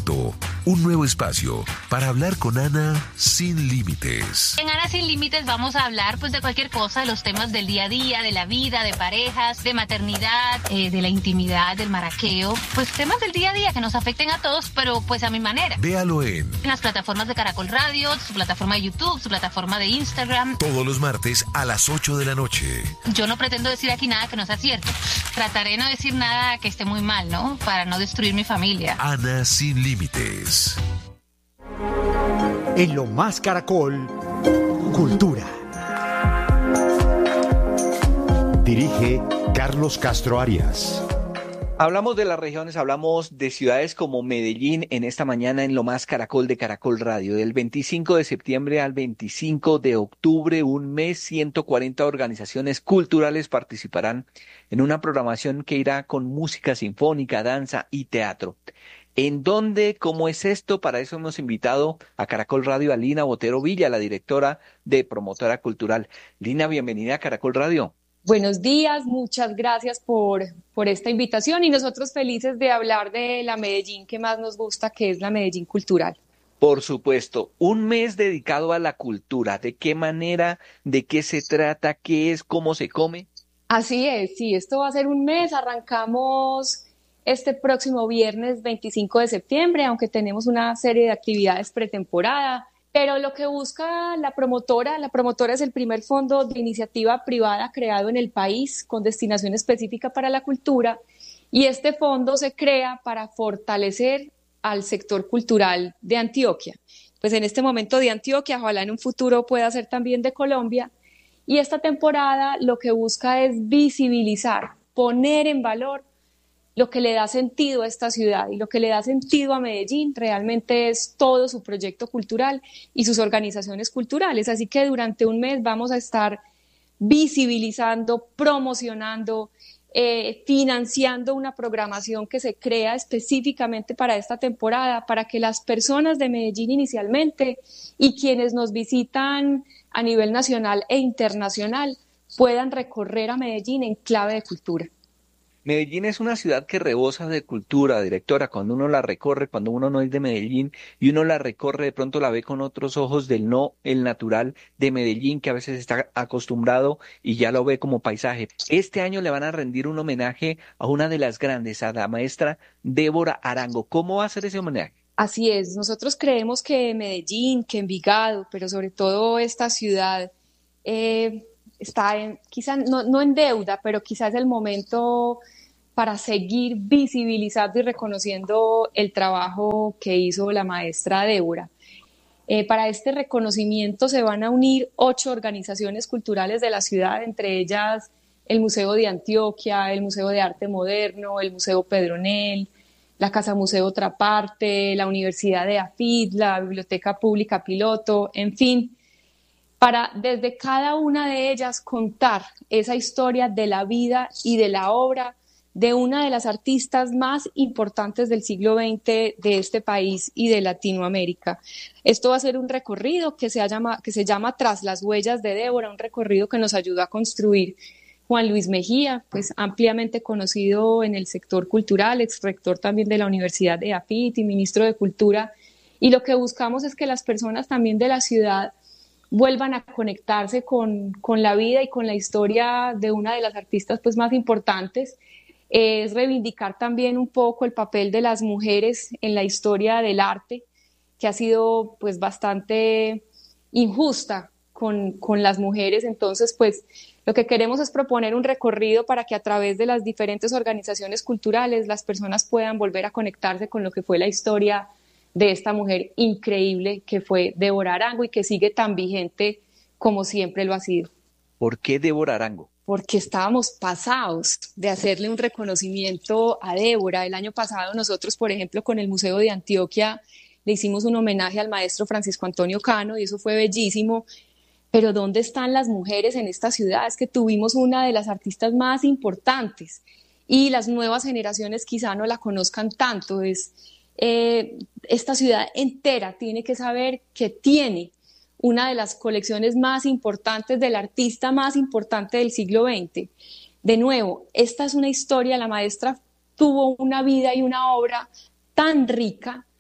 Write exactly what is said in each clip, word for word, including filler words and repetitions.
Minuto, un nuevo espacio para hablar con Ana sin límites. En Ana sin límites vamos a hablar pues de cualquier cosa, de los temas del día a día, de la vida, de parejas, de maternidad, eh, de la intimidad, del maraqueo, pues temas del día a día que nos afecten a todos, pero pues a mi manera. Véalo en, en las plataformas de Caracol Radio, su plataforma de YouTube, su plataforma de Instagram. Todos los martes a las ocho de la noche. Yo no pretendo decir aquí nada que no sea cierto. Trataré de no decir nada que esté muy mal, ¿no? Para no destruir mi familia. Ana sin límites. En Lo Más Caracol, Cultura. Dirige Carlos Castro Arias. Hablamos de las regiones, hablamos de ciudades como Medellín en esta mañana en Lo Más Caracol de Caracol Radio. Del veinticinco de septiembre al veinticinco de octubre, un mes, ciento cuarenta organizaciones culturales participarán en una programación que irá con música sinfónica, danza y teatro. ¿En dónde? ¿Cómo es esto? Para eso hemos invitado a Caracol Radio a Lina Botero Villa, la directora de Promotora Cultural. Lina, bienvenida a Caracol Radio. Buenos días, muchas gracias por, por esta invitación y nosotros felices de hablar de la Medellín que más nos gusta, que es la Medellín Cultural. Por supuesto, un mes dedicado a la cultura. ¿De qué manera? ¿De qué se trata? ¿Qué es? ¿Cómo se come? Así es, sí, esto va a ser un mes. Arrancamos este próximo viernes veinticinco de septiembre, aunque tenemos una serie de actividades pretemporada. Pero lo que busca la promotora, la promotora es el primer fondo de iniciativa privada creado en el país con destinación específica para la cultura, y este fondo se crea para fortalecer al sector cultural de Antioquia. Pues en este momento de Antioquia, ojalá en un futuro pueda ser también de Colombia, y esta temporada lo que busca es visibilizar, poner en valor lo que le da sentido a esta ciudad, y lo que le da sentido a Medellín realmente es todo su proyecto cultural y sus organizaciones culturales. Así que durante un mes vamos a estar visibilizando, promocionando, eh, financiando una programación que se crea específicamente para esta temporada, para que las personas de Medellín inicialmente y quienes nos visitan a nivel nacional e internacional puedan recorrer a Medellín en clave de cultura. Medellín es una ciudad que rebosa de cultura, directora. Cuando uno la recorre, cuando uno no es de Medellín y uno la recorre, de pronto la ve con otros ojos del no, el natural de Medellín, que a veces está acostumbrado y ya lo ve como paisaje. Este año le van a rendir un homenaje a una de las grandes, a la maestra Débora Arango. ¿Cómo va a ser ese homenaje? Así es, nosotros creemos que Medellín, que Envigado, pero sobre todo esta ciudad eh, está en, quizá no, no en deuda, pero quizás es el momento para seguir visibilizando y reconociendo el trabajo que hizo la maestra Débora. Eh, para este reconocimiento se van a unir ocho organizaciones culturales de la ciudad, entre ellas el Museo de Antioquia, el Museo de Arte Moderno, el Museo Pedronel, la Casa Museo Otra Parte, la Universidad de AFIT, la Biblioteca Pública Piloto, en fin, para desde cada una de ellas contar esa historia de la vida y de la obra de una de las artistas más importantes del siglo veinte de este país y de Latinoamérica. Esto va a ser un recorrido que se llama, que se llama Tras las Huellas de Débora, un recorrido que nos ayudó a construir Juan Luis Mejía, pues ampliamente conocido en el sector cultural, ex rector también de la Universidad de AFIT y ministro de Cultura, y lo que buscamos es que las personas también de la ciudad vuelvan a conectarse con, con la vida y con la historia de una de las artistas pues más importantes. Es reivindicar también un poco el papel de las mujeres en la historia del arte, que ha sido pues bastante injusta con, con las mujeres. Entonces pues lo que queremos es proponer un recorrido para que a través de las diferentes organizaciones culturales las personas puedan volver a conectarse con lo que fue la historia de esta mujer increíble que fue Débora Arango y que sigue tan vigente como siempre lo ha sido. ¿Por qué Débora Arango? Porque estábamos pasados de hacerle un reconocimiento a Débora. El año pasado nosotros, por ejemplo, con el Museo de Antioquia le hicimos un homenaje al maestro Francisco Antonio Cano y eso fue bellísimo. Pero ¿dónde están las mujeres en esta ciudad? Es que tuvimos una de las artistas más importantes y las nuevas generaciones quizá no la conozcan tanto. Es, eh, esta ciudad entera tiene que saber que tiene una de las colecciones más importantes del artista más importante del siglo veinte. De nuevo, esta es una historia, la maestra tuvo una vida y una obra tan rica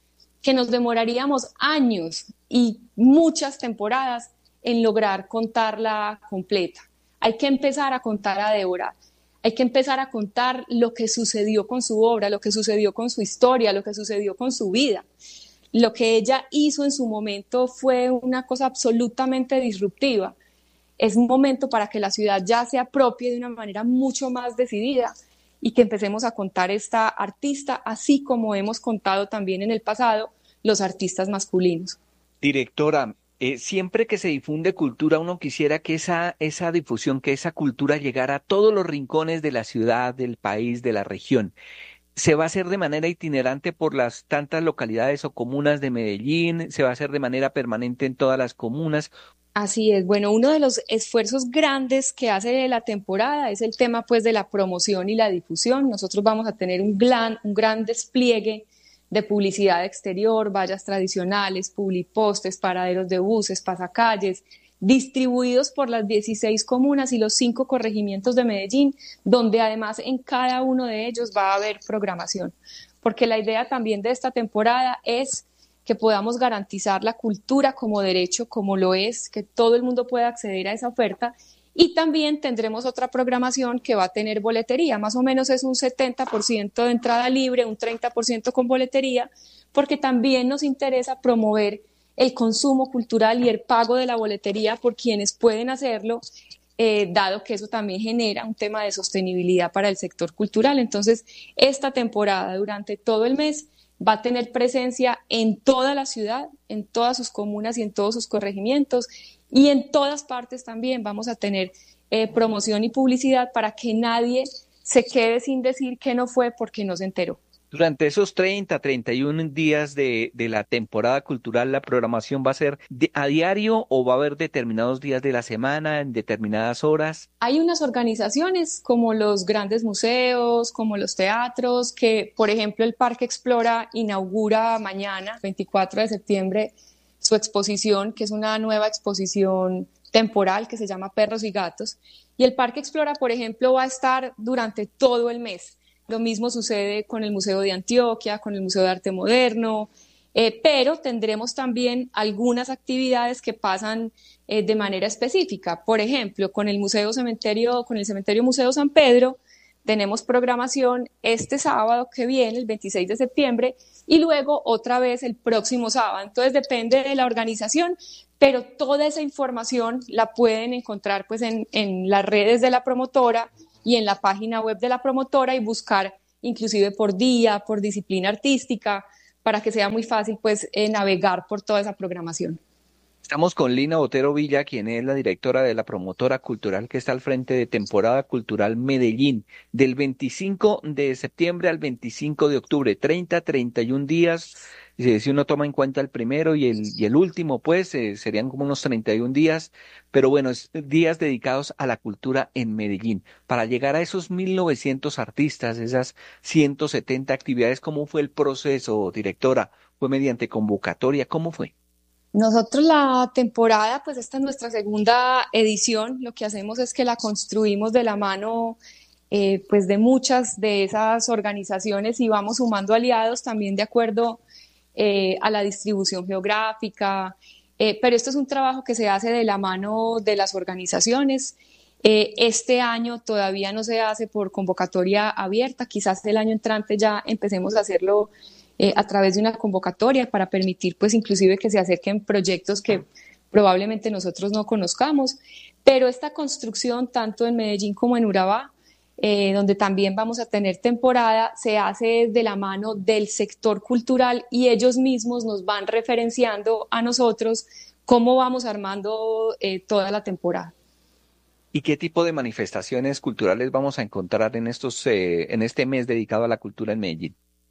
que nos demoraríamos años y muchas temporadas en lograr contarla completa. Hay que empezar a contar a Débora, hay que empezar a contar lo que sucedió con su obra, lo que sucedió con su historia, lo que sucedió con su vida. Lo que ella hizo en su momento fue una cosa absolutamente disruptiva. Es un momento para que la ciudad ya se apropie de una manera mucho más decidida y que empecemos a contar esta artista, así como hemos contado también en el pasado los artistas masculinos. Directora, eh, siempre que se difunde cultura, uno quisiera que esa, esa difusión, que esa cultura llegara a todos los rincones de la ciudad, del país, de la región. ¿Se va a hacer de manera itinerante por las tantas localidades o comunas de Medellín? ¿Se va a hacer de manera permanente en todas las comunas? Así es. Bueno, uno de los esfuerzos grandes que hace la temporada es el tema pues de la promoción y la difusión. Nosotros vamos a tener un gran, un gran despliegue de publicidad exterior, vallas tradicionales, publipostes, paraderos de buses, pasacalles, distribuidos por las dieciséis comunas y los cinco corregimientos de Medellín, donde además en cada uno de ellos va a haber programación. Porque la idea también de esta temporada es que podamos garantizar la cultura como derecho, como lo es, que todo el mundo pueda acceder a esa oferta, y también tendremos otra programación que va a tener boletería, más o menos es un setenta por ciento de entrada libre, un treinta por ciento con boletería, porque también nos interesa promover el consumo cultural y el pago de la boletería por quienes pueden hacerlo, eh, dado que eso también genera un tema de sostenibilidad para el sector cultural. Entonces, esta temporada, durante todo el mes, va a tener presencia en toda la ciudad, en todas sus comunas y en todos sus corregimientos, y en todas partes también vamos a tener eh, promoción y publicidad para que nadie se quede sin decir que no fue porque no se enteró. Durante esos treinta, treinta y uno días de, de la temporada cultural, ¿la programación va a ser de, a diario o va a haber determinados días de la semana, en determinadas horas? Hay unas organizaciones como los grandes museos, como los teatros, que por ejemplo el Parque Explora inaugura mañana, veinticuatro de septiembre, su exposición, que es una nueva exposición temporal que se llama Perros y Gatos. Y el Parque Explora, por ejemplo, va a estar durante todo el mes. Lo mismo sucede con el Museo de Antioquia, con el Museo de Arte Moderno, eh, pero tendremos también algunas actividades que pasan eh, de manera específica. Por ejemplo, con el Museo Cementerio, con el Cementerio Museo San Pedro, tenemos programación este sábado que viene, el veintiséis de septiembre, y luego otra vez el próximo sábado. Entonces depende de la organización, pero toda esa información la pueden encontrar pues en, en las redes de la promotora y en la página web de la promotora y buscar inclusive por día, por disciplina artística, para que sea muy fácil pues eh, navegar por toda esa programación. Estamos con Lina Botero Villa, quien es la directora de la promotora cultural que está al frente de Temporada Cultural Medellín, del veinticinco de septiembre al veinticinco de octubre, treinta, treinta y un días. Si uno toma en cuenta el primero y el, y el último, pues eh, serían como unos treinta y un días, pero bueno, es días dedicados a la cultura en Medellín. Para llegar a esos mil novecientos artistas, esas ciento setenta actividades, ¿cómo fue el proceso, directora? ¿Fue mediante convocatoria? ¿Cómo fue? Nosotros la temporada, pues esta es nuestra segunda edición, lo que hacemos es que la construimos de la mano eh, pues de muchas de esas organizaciones y vamos sumando aliados también de acuerdo eh, a la distribución geográfica, eh, pero esto es un trabajo que se hace de la mano de las organizaciones. Eh, este año todavía no se hace por convocatoria abierta, quizás el año entrante ya empecemos a hacerlo Eh, a través de una convocatoria para permitir pues inclusive que se acerquen proyectos que probablemente nosotros no conozcamos, pero esta construcción tanto en Medellín como en Urabá, eh, donde también vamos a tener temporada, se hace de la mano del sector cultural y ellos mismos nos van referenciando a nosotros cómo vamos armando eh, toda la temporada. ¿Y qué tipo de manifestaciones culturales vamos a encontrar en, estos, eh, en este mes dedicado a la cultura en Medellín?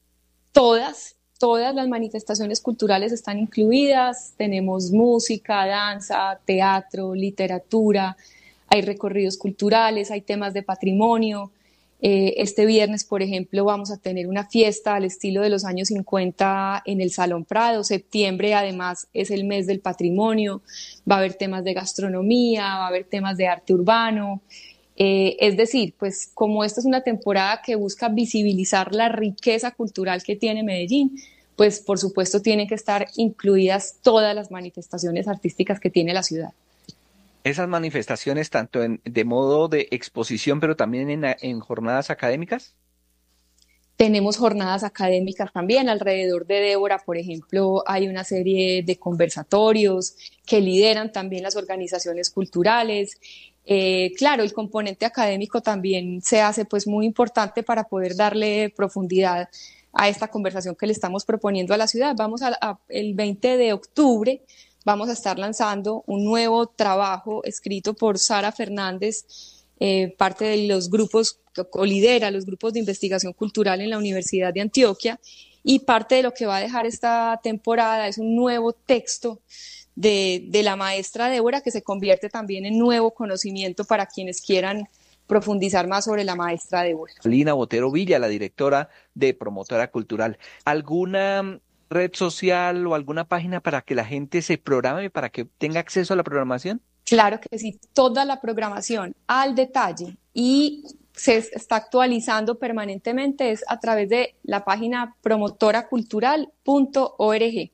Todas, todas las manifestaciones culturales están incluidas, tenemos música, danza, teatro, literatura, hay recorridos culturales, hay temas de patrimonio. Eh, este viernes, por ejemplo, vamos a tener una fiesta al estilo de los años cincuenta en el Salón Prado. Septiembre, además, es el mes del patrimonio, va a haber temas de gastronomía, va a haber temas de arte urbano. Eh, es decir, pues como esta es una temporada que busca visibilizar la riqueza cultural que tiene Medellín, pues por supuesto tienen que estar incluidas todas las manifestaciones artísticas que tiene la ciudad. Esas manifestaciones tanto en, de modo de exposición, pero también en, en jornadas académicas. Tenemos jornadas académicas también. Alrededor de Débora, por ejemplo, hay una serie de conversatorios que lideran también las organizaciones culturales. Eh, claro, el componente académico también se hace pues muy importante para poder darle profundidad a esta conversación que le estamos proponiendo a la ciudad. Vamos a, a el veinte de octubre, vamos a estar lanzando un nuevo trabajo escrito por Sara Fernández, eh, parte de los grupos o lidera los grupos de investigación cultural en la Universidad de Antioquia, y parte de lo que va a dejar esta temporada es un nuevo texto de, de la maestra Débora, que se convierte también en nuevo conocimiento para quienes quieran profundizar más sobre la maestra Débora. Lina Botero Villa, la directora de Promotora Cultural. ¿Alguna red social o alguna página para que la gente se programe, para que tenga acceso a la programación? Claro que sí, toda la programación al detalle y se está actualizando permanentemente es a través de la página promotora cultural punto org.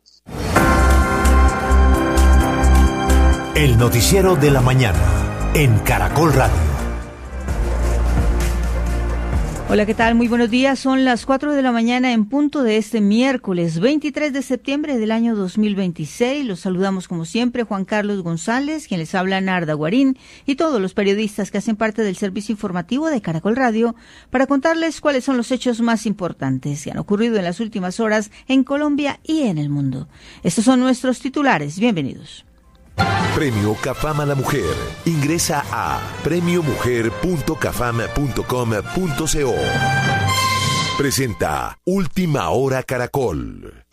El noticiero de la mañana en Caracol Radio. Hola, ¿qué tal? Muy buenos días. Son las cuatro de la mañana en punto de este miércoles veintitrés de septiembre del año dos mil veintiséis. Los saludamos como siempre Juan Carlos González, quien les habla Narda Guarín, y todos los periodistas que hacen parte del servicio informativo de Caracol Radio para contarles cuáles son los hechos más importantes que han ocurrido en las últimas horas en Colombia y en el mundo. Estos son nuestros titulares. Bienvenidos. Premio CAFAM a la Mujer. Ingresa a premio mujer punto cafam punto com punto co. Presenta Última Hora Caracol.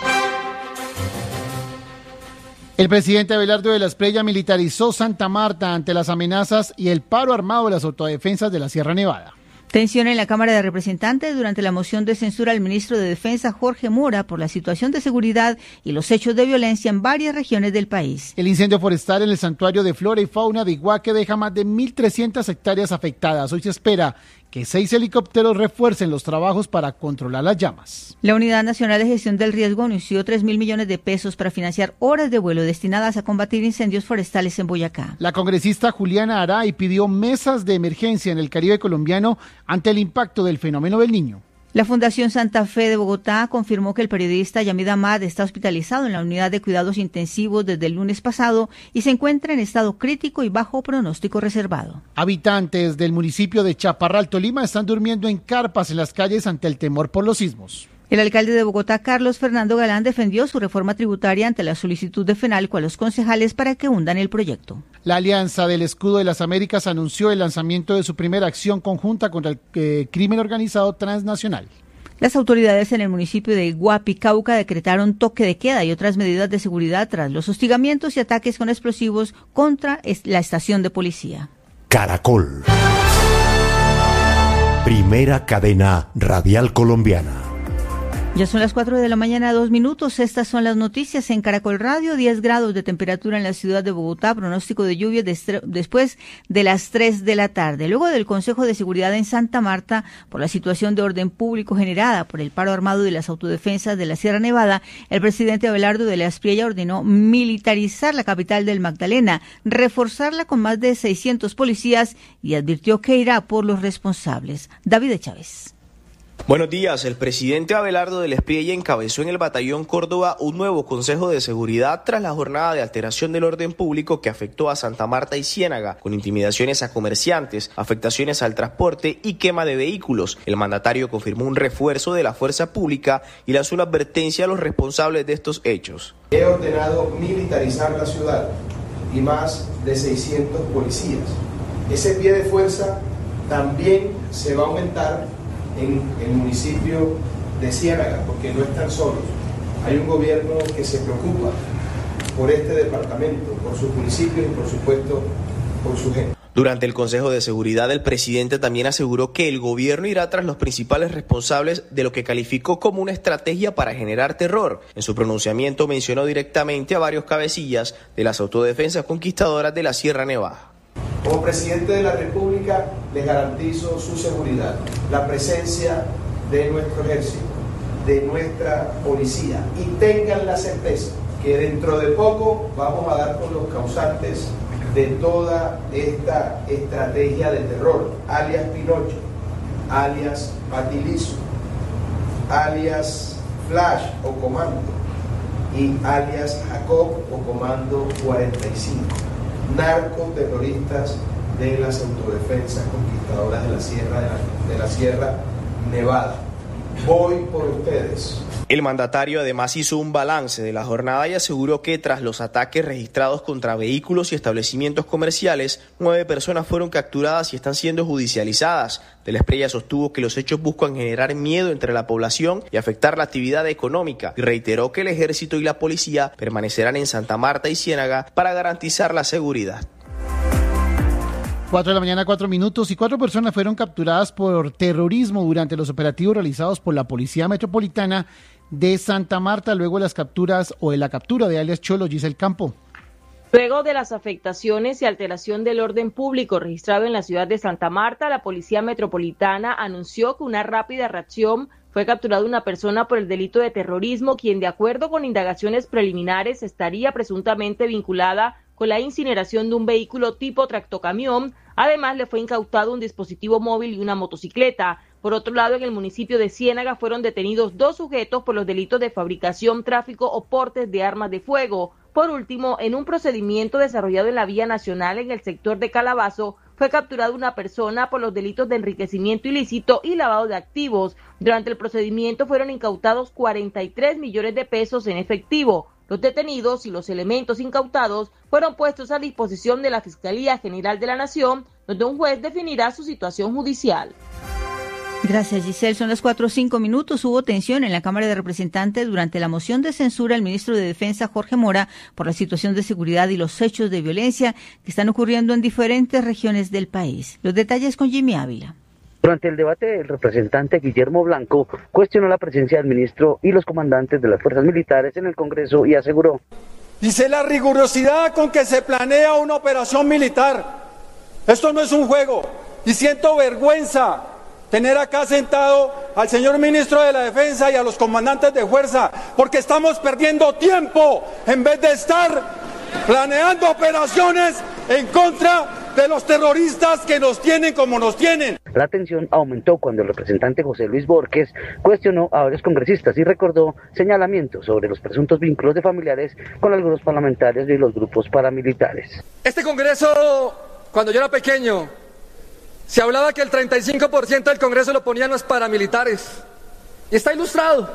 El presidente Abelardo de la Espriella militarizó Santa Marta ante las amenazas y el paro armado de las autodefensas de la Sierra Nevada. Tensión en la Cámara de Representantes durante la moción de censura al ministro de Defensa Jorge Mora por la situación de seguridad y los hechos de violencia en varias regiones del país. El incendio forestal en el santuario de flora y fauna de Iguaque deja más de mil trescientas hectáreas afectadas. Hoy se espera que seis helicópteros refuercen los trabajos para controlar las llamas. La Unidad Nacional de Gestión del Riesgo anunció tres mil millones de pesos para financiar horas de vuelo destinadas a combatir incendios forestales en Boyacá. La congresista Juliana Aray pidió mesas de emergencia en el Caribe colombiano ante el impacto del fenómeno del Niño. La Fundación Santa Fe de Bogotá confirmó que el periodista Yamid Ahmad está hospitalizado en la unidad de cuidados intensivos desde el lunes pasado y se encuentra en estado crítico y bajo pronóstico reservado. Habitantes del municipio de Chaparral, Tolima, están durmiendo en carpas en las calles ante el temor por los sismos. El alcalde de Bogotá, Carlos Fernando Galán, defendió su reforma tributaria ante la solicitud de FENALCO a los concejales para que hundan el proyecto. La Alianza del Escudo de las Américas anunció el lanzamiento de su primera acción conjunta contra el eh, crimen organizado transnacional. Las autoridades en el municipio de Guapi, Cauca, decretaron toque de queda y otras medidas de seguridad tras los hostigamientos y ataques con explosivos contra la estación de policía. Caracol. Primera cadena radial colombiana. Ya son las cuatro de la mañana, dos minutos. Estas son las noticias en Caracol Radio. diez grados de temperatura en la ciudad de Bogotá. Pronóstico de lluvia de después de las tres de la tarde. Luego del Consejo de Seguridad en Santa Marta, por la situación de orden público generada por el paro armado de las autodefensas de la Sierra Nevada, el presidente Abelardo de la Espriella ordenó militarizar la capital del Magdalena, reforzarla con más de seiscientos policías y advirtió que irá por los responsables. David Chávez. Buenos días. El presidente Abelardo de la Espriella encabezó en el Batallón Córdoba un nuevo Consejo de Seguridad tras la jornada de alteración del orden público que afectó a Santa Marta y Ciénaga, con intimidaciones a comerciantes, afectaciones al transporte y quema de vehículos. El mandatario confirmó un refuerzo de la fuerza pública y lanzó una advertencia a los responsables de estos hechos. He ordenado militarizar la ciudad y más de seiscientos policías. Ese pie de fuerza también se va a aumentar en el municipio de Ciénaga, porque no están solos. Hay un gobierno que se preocupa por este departamento, por sus municipios y por supuesto por su gente. Durante el Consejo de Seguridad, el presidente también aseguró que el gobierno irá tras los principales responsables de lo que calificó como una estrategia para generar terror. En su pronunciamiento mencionó directamente a varios cabecillas de las autodefensas conquistadoras de la Sierra Nevada. Como presidente de la República, les garantizo su seguridad, la presencia de nuestro ejército, de nuestra policía. Y tengan la certeza que dentro de poco vamos a dar con los causantes de toda esta estrategia de terror, alias Pinocho, alias Patilizo, alias Flash o Comando y alias Jacob o Comando cuarenta y cinco, narcoterroristas de las autodefensas conquistadoras de la Sierra, de la, de la Sierra Nevada. Voy por ustedes. El mandatario además hizo un balance de la jornada y aseguró que tras los ataques registrados contra vehículos y establecimientos comerciales, nueve personas fueron capturadas y están siendo judicializadas. Del Espriella sostuvo que los hechos buscan generar miedo entre la población y afectar la actividad económica y reiteró que el ejército y la policía permanecerán en Santa Marta y Ciénaga para garantizar la seguridad. Cuatro de la mañana, cuatro minutos, y cuatro personas fueron capturadas por terrorismo durante los operativos realizados por la Policía Metropolitana de Santa Marta, luego de las capturas o de la captura de alias Cholo. Giselle Campo. Luego de las afectaciones y alteración del orden público registrado en la ciudad de Santa Marta, la Policía Metropolitana anunció que una rápida reacción fue capturada una persona por el delito de terrorismo, quien de acuerdo con indagaciones preliminares estaría presuntamente vinculada con la incineración de un vehículo tipo tractocamión. Además, le fue incautado un dispositivo móvil y una motocicleta. Por otro lado, en el municipio de Ciénaga fueron detenidos dos sujetos por los delitos de fabricación, tráfico o portes de armas de fuego. Por último, en un procedimiento desarrollado en la vía nacional en el sector de Calabazo, fue capturada una persona por los delitos de enriquecimiento ilícito y lavado de activos. Durante el procedimiento fueron incautados cuarenta y tres millones de pesos en efectivo. Los detenidos y los elementos incautados fueron puestos a disposición de la Fiscalía General de la Nación, donde un juez definirá su situación judicial. Gracias, Giselle. Son las cuatro o cinco minutos. Hubo tensión en la Cámara de Representantes durante la moción de censura al ministro de Defensa, Jorge Mora, por la situación de seguridad y los hechos de violencia que están ocurriendo en diferentes regiones del país. Los detalles con Jimmy Ávila. Durante el debate, el representante Guillermo Blanco cuestionó la presencia del ministro y los comandantes de las fuerzas militares en el Congreso y aseguró: dice la rigurosidad con que se planea una operación militar. Esto no es un juego y siento vergüenza tener acá sentado al señor ministro de la Defensa y a los comandantes de fuerza, porque estamos perdiendo tiempo en vez de estar planeando operaciones en contra de los terroristas que nos tienen como nos tienen. La tensión aumentó cuando el representante José Luis Borges cuestionó a varios congresistas y recordó señalamientos sobre los presuntos vínculos de familiares con algunos parlamentarios y los grupos paramilitares. Este Congreso, cuando yo era pequeño, se hablaba que el treinta y cinco por ciento del Congreso lo ponían los paramilitares. Y está ilustrado.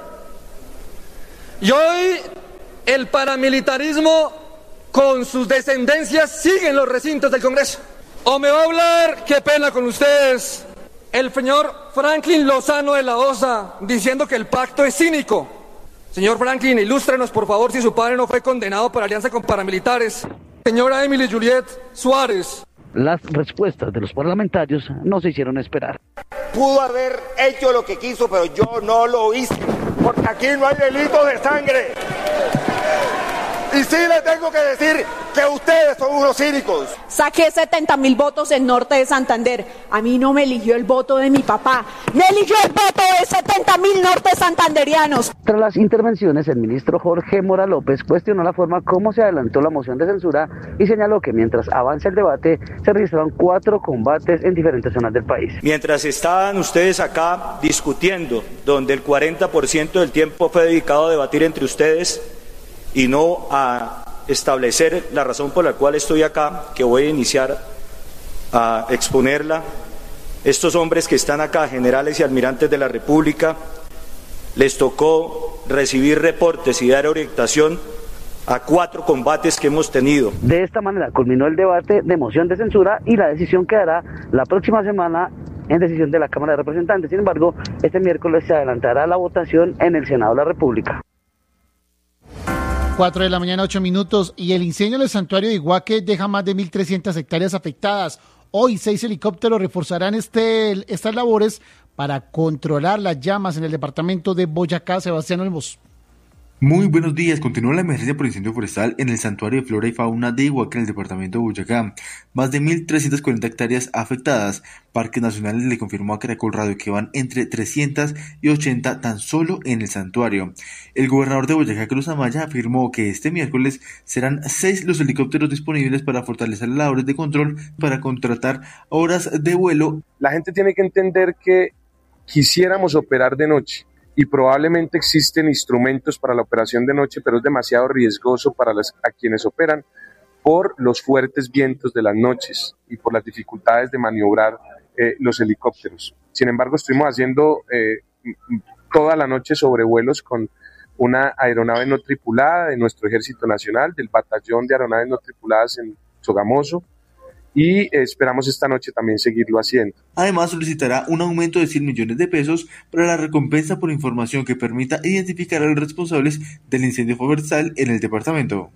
Y hoy el paramilitarismo con sus descendencias sigue en los recintos del Congreso. O me va a hablar, qué pena con ustedes, el señor Franklin Lozano de la OSA, diciendo que el pacto es cínico. Señor Franklin, ilústrenos por favor si su padre no fue condenado por alianza con paramilitares. Señora Emily Juliet Suárez. Las respuestas de los parlamentarios no se hicieron esperar. Pudo haber hecho lo que quiso, pero yo no lo hice, porque aquí no hay delito de sangre. Y sí le tengo que decir que ustedes son unos cínicos. Saqué setenta mil votos en Norte de Santander. A mí no me eligió el voto de mi papá. Me eligió el voto de setenta mil norte santanderianos. Tras las intervenciones, el ministro Jorge Mora López cuestionó la forma como se adelantó la moción de censura y señaló que mientras avanza el debate, se registraron cuatro combates en diferentes zonas del país. Mientras estaban ustedes acá discutiendo, donde el cuarenta por ciento del tiempo fue dedicado a debatir entre ustedes y no a establecer la razón por la cual estoy acá, que voy a iniciar a exponerla. Estos hombres que están acá, generales y almirantes de la República, les tocó recibir reportes y dar orientación a cuatro combates que hemos tenido. De esta manera culminó el debate de moción de censura y la decisión quedará la próxima semana en decisión de la Cámara de Representantes. Sin embargo, este miércoles se adelantará la votación en el Senado de la República. Cuatro de la mañana, ocho minutos, y el incendio del santuario de Iguaque deja más de mil trescientas hectáreas afectadas. Hoy seis helicópteros reforzarán este, estas labores para controlar las llamas en el departamento de Boyacá. Sebastián Olmos. Muy buenos días. Continúa la emergencia por incendio forestal en el santuario de flora y fauna de Iguaca en el departamento de Boyacá. Más de mil trescientas cuarenta hectáreas afectadas. Parques Nacionales le confirmó a Caracol Radio que van entre trescientas y ochenta tan solo en el santuario. El gobernador de Boyacá, Carlos Amaya, afirmó que este miércoles serán seis los helicópteros disponibles para fortalecer las labores de control, para contratar horas de vuelo. La gente tiene que entender que quisiéramos operar de noche, y probablemente existen instrumentos para la operación de noche, pero es demasiado riesgoso para las, a quienes operan por los fuertes vientos de las noches y por las dificultades de maniobrar eh, los helicópteros. Sin embargo, estuvimos haciendo eh, toda la noche sobrevuelos con una aeronave no tripulada de nuestro Ejército Nacional, del Batallón de Aeronaves No Tripuladas en Sogamoso, y esperamos esta noche también seguirlo haciendo. Además, solicitará un aumento de cien millones de pesos para la recompensa por información que permita identificar a los responsables del incendio forestal en el departamento.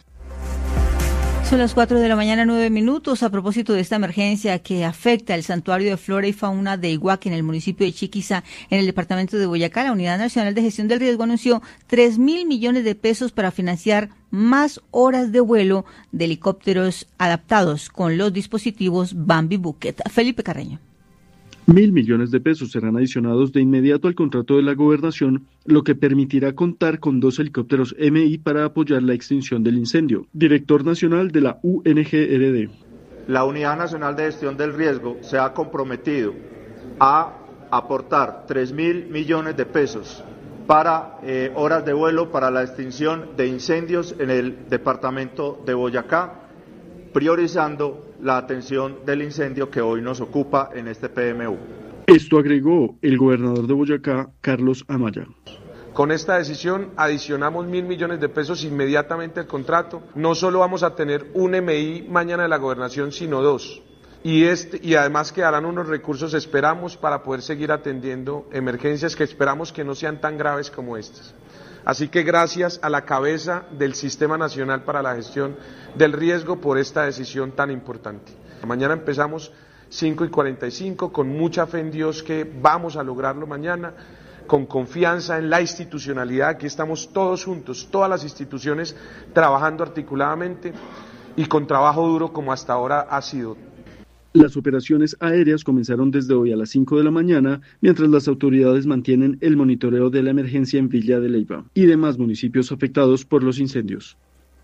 Son las cuatro de la mañana, nueve minutos. A propósito de esta emergencia que afecta el santuario de flora y fauna de Iguaca en el municipio de Chiquiza, en el departamento de Boyacá, la Unidad Nacional de Gestión del Riesgo anunció tres mil millones de pesos para financiar más horas de vuelo de helicópteros adaptados con los dispositivos Bambi Bucket. Felipe Carreño. Mil millones de pesos serán adicionados de inmediato al contrato de la gobernación, lo que permitirá contar con dos helicópteros M I para apoyar la extinción del incendio. Director nacional de la U N G R D. La Unidad Nacional de Gestión del Riesgo se ha comprometido a aportar tres mil millones de pesos para eh, horas de vuelo para la extinción de incendios en el departamento de Boyacá, priorizando la atención del incendio que hoy nos ocupa en este P M U. Esto agregó el gobernador de Boyacá, Carlos Amaya. Con esta decisión adicionamos mil millones de pesos inmediatamente al contrato. No solo vamos a tener un M I mañana de la gobernación, sino dos. Y, este, y además quedarán unos recursos, esperamos, para poder seguir atendiendo emergencias que esperamos que no sean tan graves como estas. Así que gracias a la cabeza del Sistema Nacional para la Gestión del Riesgo por esta decisión tan importante. Mañana empezamos cinco y cuarenta y cinco con mucha fe en Dios que vamos a lograrlo mañana, con confianza en la institucionalidad. Aquí estamos todos juntos, todas las instituciones trabajando articuladamente y con trabajo duro como hasta ahora ha sido. Las operaciones aéreas comenzaron desde hoy a las cinco de la mañana, mientras las autoridades mantienen el monitoreo de la emergencia en Villa de Leyva y demás municipios afectados por los incendios.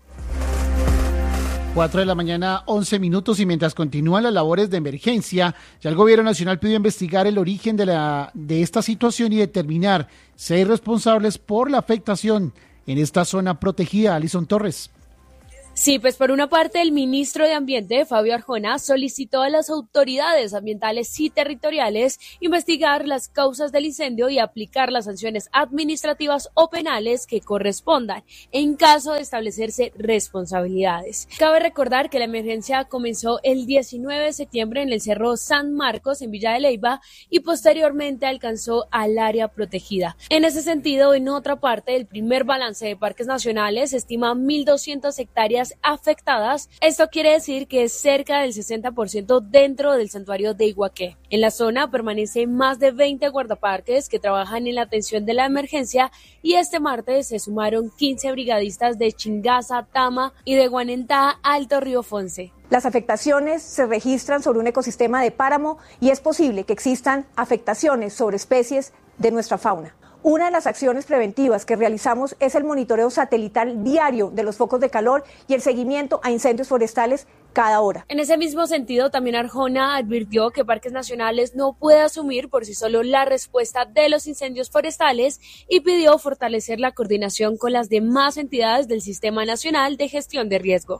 Cuatro de la mañana, once minutos, y mientras continúan las labores de emergencia, ya el gobierno nacional pidió investigar el origen de, la, de esta situación y determinar si hay responsables por la afectación en esta zona protegida. Alison Torres. Sí, pues por una parte el ministro de Ambiente, Fabio Arjona, solicitó a las autoridades ambientales y territoriales investigar las causas del incendio y aplicar las sanciones administrativas o penales que correspondan en caso de establecerse responsabilidades. Cabe recordar que la emergencia comenzó el diecinueve de septiembre en el Cerro San Marcos en Villa de Leyva y posteriormente alcanzó al área protegida. En ese sentido, en otra parte, el primer balance de parques nacionales estima mil doscientas hectáreas afectadas. Esto quiere decir que es cerca del sesenta por ciento dentro del santuario de Iguaqué. En la zona permanecen más de veinte guardaparques que trabajan en la atención de la emergencia y este martes se sumaron quince brigadistas de Chingaza, Tama y de Guanentá, Alto Río Fonce. Las afectaciones se registran sobre un ecosistema de páramo y es posible que existan afectaciones sobre especies de nuestra fauna. Una de las acciones preventivas que realizamos es el monitoreo satelital diario de los focos de calor y el seguimiento a incendios forestales cada hora. En ese mismo sentido, también Arjona advirtió que Parques Nacionales no puede asumir por sí solo la respuesta de los incendios forestales y pidió fortalecer la coordinación con las demás entidades del Sistema Nacional de Gestión de Riesgo.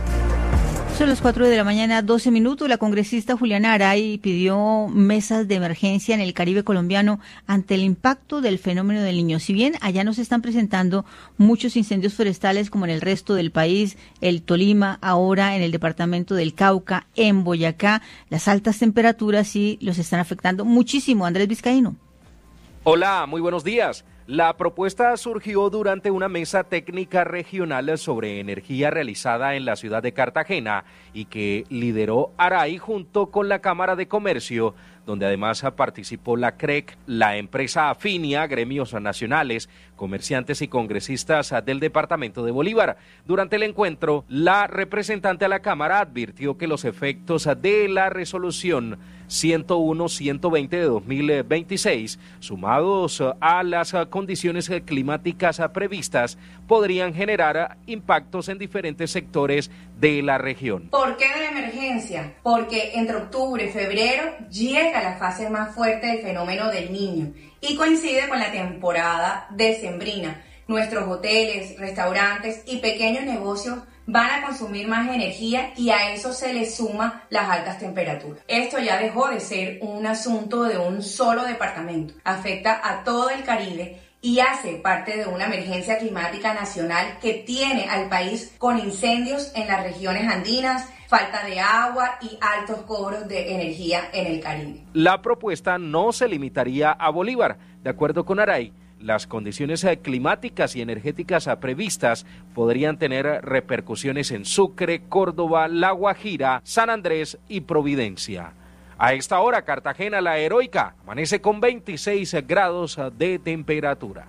Son las cuatro de la mañana, doce minutos. La congresista Juliana Aray pidió mesas de emergencia en el Caribe colombiano ante el impacto del fenómeno del Niño. Si bien allá no se están presentando muchos incendios forestales como en el resto del país, el Tolima, ahora en el departamento del Cauca, en Boyacá, las altas temperaturas sí los están afectando muchísimo. Andrés Vizcaíno. Hola, muy buenos días. La propuesta surgió durante una mesa técnica regional sobre energía realizada en la ciudad de Cartagena y que lideró Aray junto con la Cámara de Comercio donde además participó la C R E C, la empresa Afinia, gremios nacionales, comerciantes y congresistas del departamento de Bolívar. Durante el encuentro, la representante a la Cámara advirtió que los efectos de la resolución ciento uno ciento veinte de dos mil veintiséis, sumados a las condiciones climáticas previstas, podrían generar impactos en diferentes sectores de la región. ¿Por qué de emergencia? Porque entre octubre y febrero llega la fase más fuerte del fenómeno del Niño y coincide con la temporada decembrina. Nuestros hoteles, restaurantes y pequeños negocios van a consumir más energía y a eso se le suma las altas temperaturas. Esto ya dejó de ser un asunto de un solo departamento, afecta a todo el Caribe y hace parte de una emergencia climática nacional que tiene al país con incendios en las regiones andinas, falta de agua y altos cobros de energía en el Caribe. La propuesta no se limitaría a Bolívar. De acuerdo con Aray, las condiciones climáticas y energéticas previstas podrían tener repercusiones en Sucre, Córdoba, La Guajira, San Andrés y Providencia. A esta hora, Cartagena la Heroica amanece con veintiséis grados de temperatura.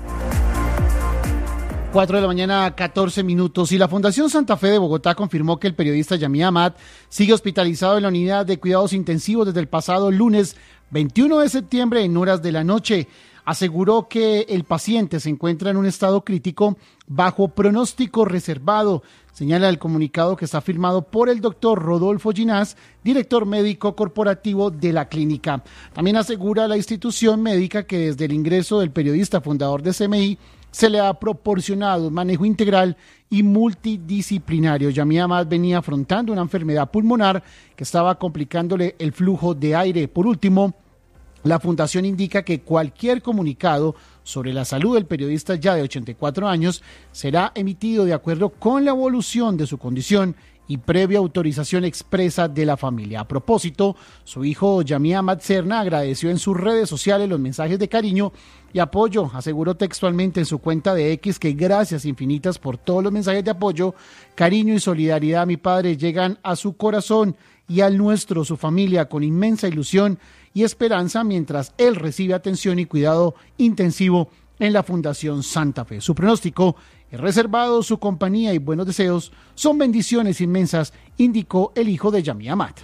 cuatro de la mañana, catorce minutos. Y la Fundación Santa Fe de Bogotá confirmó que el periodista Yamia Amat sigue hospitalizado en la unidad de cuidados intensivos desde el pasado lunes veintiuno de septiembre en horas de la noche. Aseguró que el paciente se encuentra en un estado crítico bajo pronóstico reservado. Señala el comunicado que está firmado por el doctor Rodolfo Ginás, director médico corporativo de la clínica. También asegura la institución médica que desde el ingreso del periodista fundador de C M I se le ha proporcionado un manejo integral y multidisciplinario. Yamia Amat venía afrontando una enfermedad pulmonar que estaba complicándole el flujo de aire. Por último, la fundación indica que cualquier comunicado sobre la salud del periodista ya de ochenta y cuatro años será emitido de acuerdo con la evolución de su condición y previa autorización expresa de la familia. A propósito, su hijo Yamia Amat Serna agradeció en sus redes sociales los mensajes de cariño y apoyo. Aseguró textualmente en su cuenta de X que gracias infinitas por todos los mensajes de apoyo, cariño y solidaridad. Mi padre llegan a su corazón y al nuestro, su familia, con inmensa ilusión y esperanza mientras él recibe atención y cuidado intensivo en la Fundación Santa Fe. Su pronóstico es reservado, su compañía y buenos deseos son bendiciones inmensas, indicó el hijo de Yamia Amat.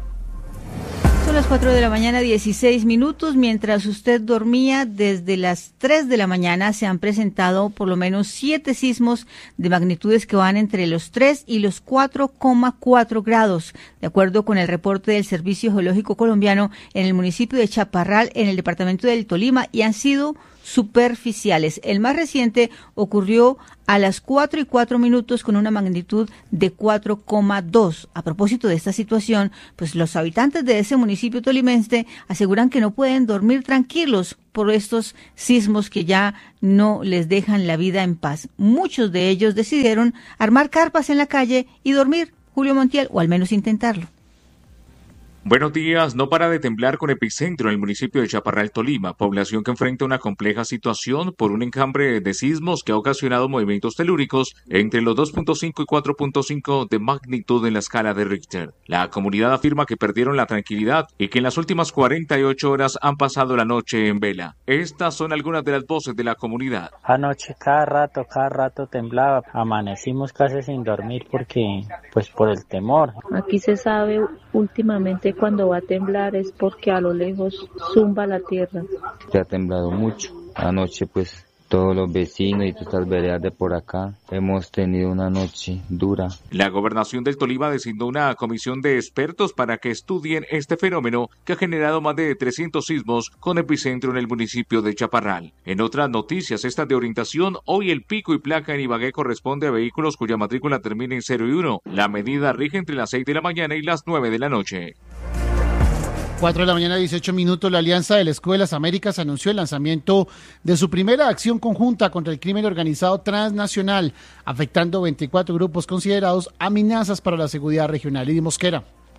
Son las cuatro de la mañana, dieciséis minutos. Mientras usted dormía, desde las tres de la mañana se han presentado por lo menos siete sismos de magnitudes que van entre los tres y los cuatro coma cuatro grados, de acuerdo con el reporte del Servicio Geológico Colombiano en el municipio de Chaparral, en el departamento del Tolima, y han sido superficiales. El más reciente ocurrió a las cuatro y cuatro minutos con una magnitud de cuatro coma dos. A propósito de esta situación, pues los habitantes de ese municipio tolimense aseguran que no pueden dormir tranquilos por estos sismos que ya no les dejan la vida en paz. Muchos de ellos decidieron armar carpas en la calle y dormir, Julio Montiel, o al menos intentarlo. Buenos días. No para de temblar con epicentro en el municipio de Chaparral, Tolima, población que enfrenta una compleja situación por un enjambre de sismos que ha ocasionado movimientos telúricos entre los dos punto cinco y cuatro punto cinco de magnitud en la escala de Richter. La comunidad afirma que perdieron la tranquilidad y que en las últimas cuarenta y ocho horas han pasado la noche en vela. Estas son algunas de las voces de la comunidad. Anoche cada rato, cada rato temblaba. Amanecimos casi sin dormir porque, pues por el temor. Aquí se sabe últimamente cuando va a temblar es porque a lo lejos zumba la tierra. Se ha temblado mucho. Anoche pues todos los vecinos y todas estas veredas de por acá hemos tenido una noche dura. La gobernación del Tolima designó una comisión de expertos para que estudien este fenómeno que ha generado más de trescientos sismos con epicentro en el municipio de Chaparral. En otras noticias, estas de orientación, hoy el pico y placa en Ibagué corresponde a vehículos cuya matrícula termina en cero y uno. La medida rige entre las seis de la mañana y las nueve de la noche. cuatro de la mañana, dieciocho minutos. La Alianza de las Escuelas Américas anunció el lanzamiento de su primera acción conjunta contra el crimen organizado transnacional, afectando veinticuatro grupos considerados amenazas para la seguridad regional. Lidy Mosquera.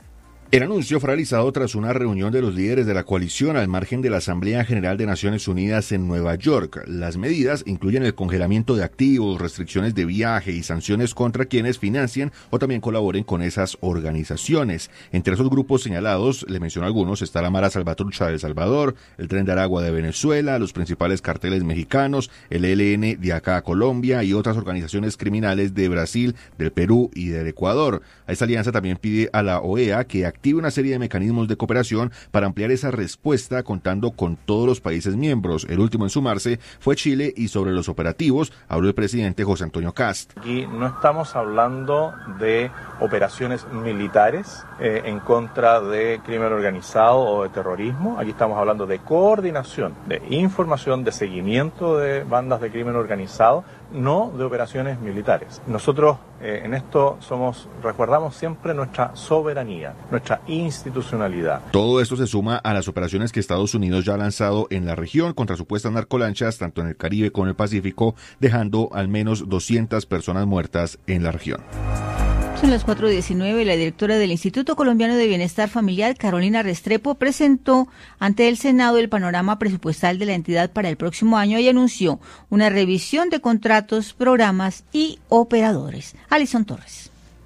El anuncio fue realizado tras una reunión de los líderes de la coalición al margen de la Asamblea General de Naciones Unidas en Nueva York. Las medidas incluyen el congelamiento de activos, restricciones de viaje y sanciones contra quienes financien o también colaboren con esas organizaciones. Entre esos grupos señalados, le menciono algunos, está la Mara Salvatrucha de El Salvador, el Tren de Aragua de Venezuela, los principales carteles mexicanos, el E L N de acá a Colombia y otras organizaciones criminales de Brasil, del Perú y del Ecuador. Esta alianza también pide a la O E A que active una serie de mecanismos de cooperación para ampliar esa respuesta contando con todos los países miembros. El último en sumarse fue Chile y sobre los operativos habló el presidente José Antonio Cast. Aquí no estamos hablando de operaciones militares eh, en contra de crimen organizado o de terrorismo. Aquí estamos hablando de coordinación, de información, de seguimiento de bandas de crimen organizado, no de operaciones militares. Nosotros eh, en esto somos, resguardamos siempre nuestra soberanía, nuestra institucionalidad. Todo esto se suma a las operaciones que Estados Unidos ya ha lanzado en la región contra supuestas narcolanchas, tanto en el Caribe como en el Pacífico, dejando al menos doscientas personas muertas en la región. Son las cuatro diecinueve y la directora del Instituto Colombiano de Bienestar Familiar, Carolina Restrepo, presentó ante el Senado el panorama presupuestal de la entidad para el próximo año y anunció una revisión de contratos, programas y operadores. Alison Torres.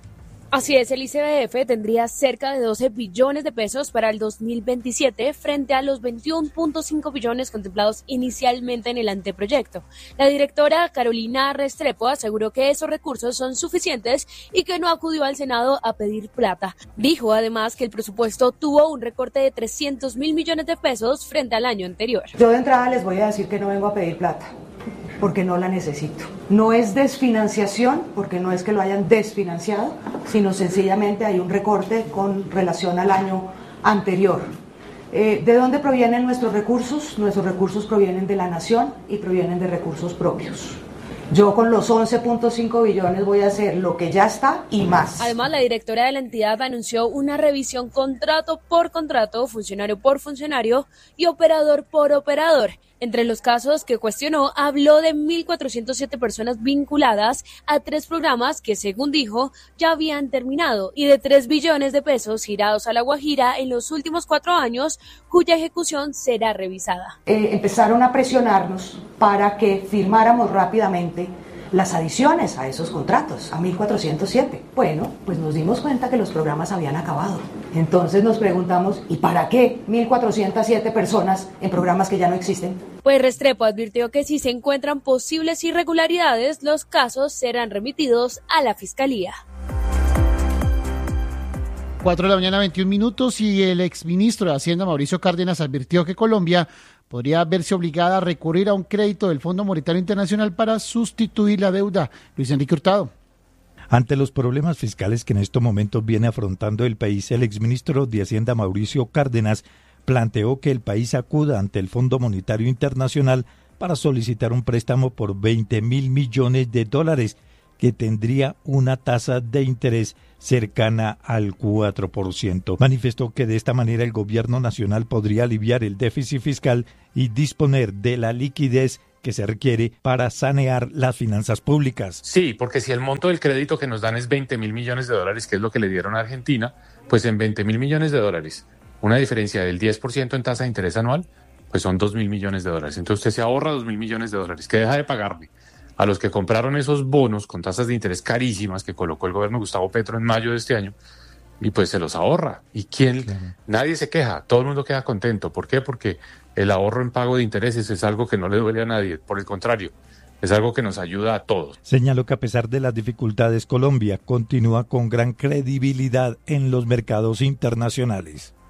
Así es, el I C B F tendría cerca de doce billones de pesos para el dos mil veintisiete frente a los veintiuno punto cinco billones contemplados inicialmente en el anteproyecto. La directora Carolina Restrepo aseguró que esos recursos son suficientes y que no acudió al Senado a pedir plata. Dijo además que el presupuesto tuvo un recorte de trescientos mil millones de pesos frente al año anterior. Yo de entrada les voy a decir que no vengo a pedir plata, porque no la necesito. No es desfinanciación, porque no es que lo hayan desfinanciado, sino sencillamente hay un recorte con relación al año anterior. Eh, ¿De dónde provienen nuestros recursos? Nuestros recursos provienen de la nación y provienen de recursos propios. Yo con los once punto cinco billones voy a hacer lo que ya está y más. Además, la directora de la entidad anunció una revisión contrato por contrato, funcionario por funcionario y operador por operador. Entre los casos que cuestionó, habló de mil cuatrocientas siete personas vinculadas a tres programas que, según dijo, ya habían terminado y de tres billones de pesos girados a La Guajira en los últimos cuatro años, cuya ejecución será revisada. Eh, empezaron a presionarnos para que firmáramos rápidamente las adiciones a esos contratos, a mil cuatrocientos siete. Bueno, pues nos dimos cuenta que los programas habían acabado. Entonces nos preguntamos, ¿y para qué mil cuatrocientas siete personas en programas que ya no existen? Pues Restrepo advirtió que si se encuentran posibles irregularidades, los casos serán remitidos a la Fiscalía. cuatro de la mañana, veintiún minutos, y el exministro de Hacienda, Mauricio Cárdenas, advirtió que Colombia podría verse obligada a recurrir a un crédito del Fondo Monetario Internacional para sustituir la deuda. Luis Enrique Hurtado. Ante los problemas fiscales que en estos momentos viene afrontando el país, el exministro de Hacienda, Mauricio Cárdenas, planteó que el país acuda ante el Fondo Monetario Internacional para solicitar un préstamo por veinte mil millones de dólares, que tendría una tasa de interés cercana al cuatro por ciento. Manifestó que de esta manera el gobierno nacional podría aliviar el déficit fiscal y disponer de la liquidez que se requiere para sanear las finanzas públicas. Sí, porque si el monto del crédito que nos dan es veinte mil millones de dólares, que es lo que le dieron a Argentina, pues en veinte mil millones de dólares, una diferencia del diez por ciento en tasa de interés anual, pues son dos mil millones de dólares. Entonces usted se ahorra dos mil millones de dólares, que deja de pagarle a los que compraron esos bonos con tasas de interés carísimas que colocó el gobierno de Gustavo Petro en mayo de este año, y pues se los ahorra. ¿Y quién? Claro. Nadie se queja, todo el mundo queda contento. ¿Por qué? Porque el ahorro en pago de intereses es algo que no le duele a nadie, por el contrario, es algo que nos ayuda a todos. Señaló que a pesar de las dificultades, Colombia continúa con gran credibilidad en los mercados internacionales.